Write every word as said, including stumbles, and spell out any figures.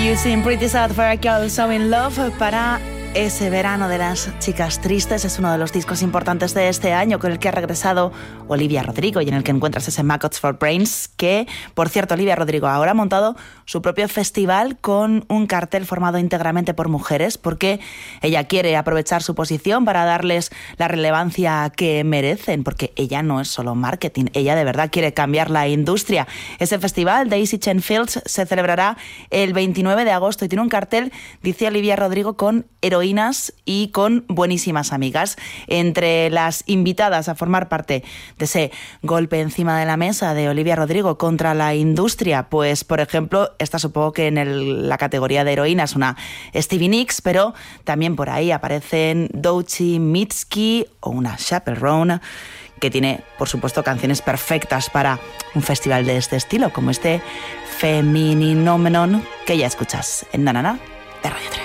You Seem Pretty Sad for a Girl So In Love para ese verano de las chicas tristes. Es uno de los discos importantes de este año con el que ha regresado Olivia Rodrigo y en el que encuentras ese Maggots for Brains, que, por cierto, Olivia Rodrigo ahora ha montado su propio festival con un cartel formado íntegramente por mujeres, porque ella quiere aprovechar su posición para darles la relevancia que merecen, porque ella no es solo marketing, ella de verdad quiere cambiar la industria. Ese festival, Daisy Chain Fields, se celebrará el veintinueve de agosto y tiene un cartel, dice Olivia Rodrigo, con heroínas y con buenísimas amigas. Entre las invitadas a formar parte de ese golpe encima de la mesa de Olivia Rodrigo contra la industria, pues por ejemplo, esta supongo que en el, la categoría de heroínas, una Stevie Nicks, pero también por ahí aparecen Doechii Mitski o una Chaperone, que tiene, por supuesto, canciones perfectas para un festival de este estilo, como este Femininomenon que ya escuchas en Nanana de Radio